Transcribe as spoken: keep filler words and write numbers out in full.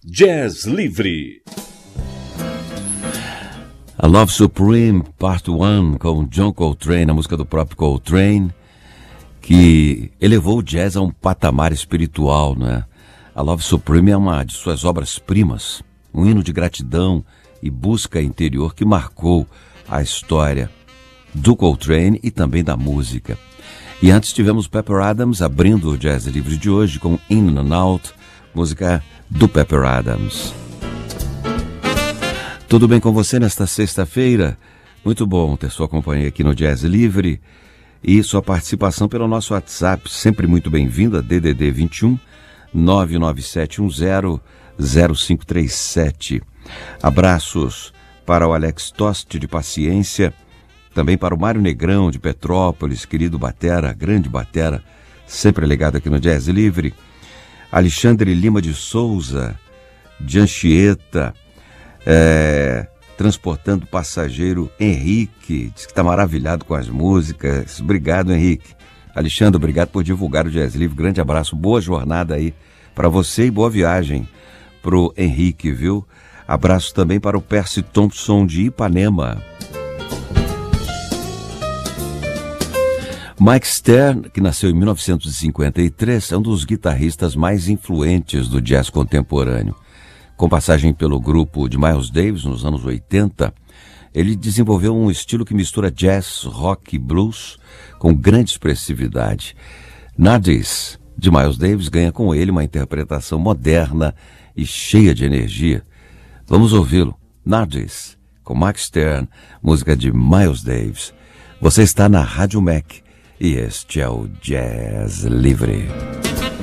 Jazz Livre. A Love Supreme, Part um, com John Coltrane, a música do próprio Coltrane, que elevou o jazz a um patamar espiritual, né? A Love Supreme é uma de suas obras-primas, um hino de gratidão e busca interior que marcou a história do Coltrane e também da música. E antes tivemos Pepper Adams abrindo o Jazz Livre de hoje com In and Out, música do Pepper Adams. Tudo bem com você nesta sexta-feira? Muito bom ter sua companhia aqui no Jazz Livre e sua participação pelo nosso WhatsApp, sempre muito bem-vinda, D D D vinte e um, nove nove sete um zero, zero cinco três sete. Abraços para o Alex Toste de Paciência, também para o Mário Negrão de Petrópolis, querido batera, grande batera, sempre ligado aqui no Jazz Livre. Alexandre Lima de Souza, de Anchieta, é, transportando passageiro Henrique, diz que está maravilhado com as músicas. Obrigado, Henrique. Alexandre, obrigado por divulgar o Jazz Livre. Grande abraço, boa jornada aí para você e boa viagem pro Henrique, viu? Abraço também para o Percy Thompson de Ipanema. Mike Stern, que nasceu em mil novecentos e cinquenta e três, é um dos guitarristas mais influentes do jazz contemporâneo. Com passagem pelo grupo de Miles Davis nos anos oitenta, ele desenvolveu um estilo que mistura jazz, rock e blues com grande expressividade. Nardis, de Miles Davis, ganha com ele uma interpretação moderna e cheia de energia. Vamos ouvi-lo. Nardis, com Mike Stern, música de Miles Davis. Você está na Rádio Mac e este é o Jazz Livre.